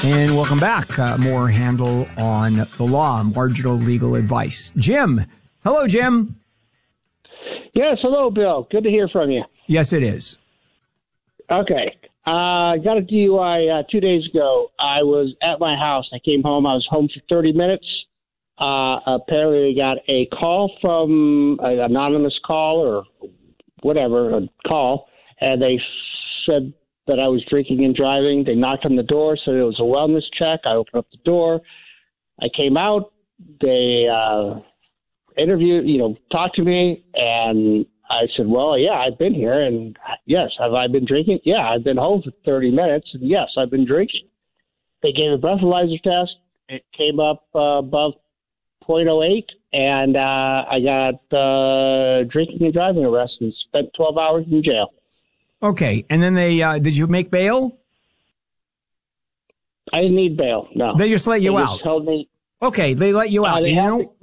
And welcome back. More Handel on the Law, marginal legal advice. Jim. Hello, Jim. Yes, hello, Bill. Good to hear from you. Yes, it is. Okay. I got a DUI 2 days ago. I was at my house. I came home. I was home for 30 minutes. Apparently, I got a call from an anonymous call or whatever, a call, and they said that I was drinking and driving. They knocked on the door, said it was a wellness check. I opened up the door. I came out. They interviewed, talked to me, and I said, well, yeah, I've been here, and yes, have I been drinking? Yeah, I've been home for 30 minutes, and yes, I've been drinking. They gave a breathalyzer test. It came up above 0.08, and I got drinking and driving arrest and spent 12 hours in jail. Okay, and then they did you make bail? I didn't need bail, no. They just let you out? Just held me. Okay, they let you out.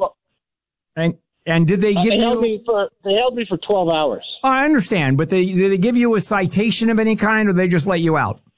And did they give you? They held me for 12 hours. Oh, I understand, but did they give you a citation of any kind, or they just let you out?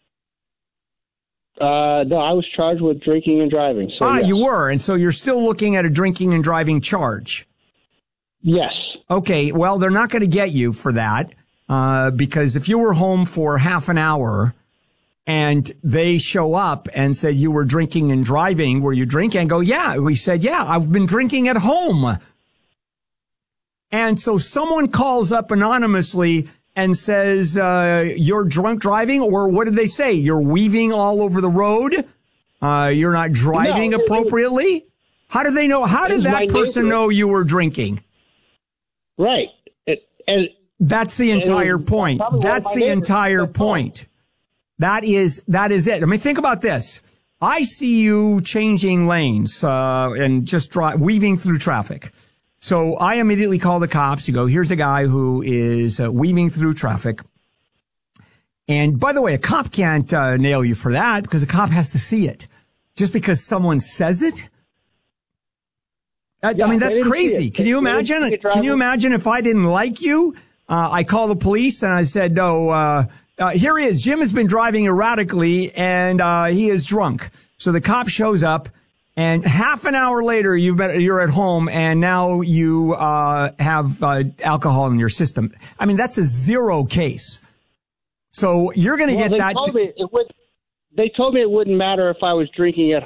No, I was charged with drinking and driving. So yes. You were, and so you're still looking at a drinking and driving charge. Yes. Okay, well, they're not going to get you for that because if you were home for half an hour and they show up and said you were drinking and driving, were you drinking? And go, yeah. We said, yeah, I've been drinking at home. And so someone calls up anonymously and says, you're drunk driving, or what did they say? You're weaving all over the road? You're not driving appropriately? How did they know? How did that person know you were drinking? Right. That's the entire point. That's the entire point. That is it. I mean, think about this. I see you changing lanes and just weaving through traffic. So I immediately call the cops to go, here's a guy who is weaving through traffic. And by the way, a cop can't nail you for that because a cop has to see it. Just because someone says it? I mean, that's crazy. Can you imagine? Can you imagine if I didn't like you? I call the police and I said, no, here he is. Jim has been driving erratically and he is drunk. So the cop shows up. And half an hour later, you're at home, and now you have alcohol in your system. I mean, that's a zero case. So you're going to get that. They told me it wouldn't matter if I was drinking at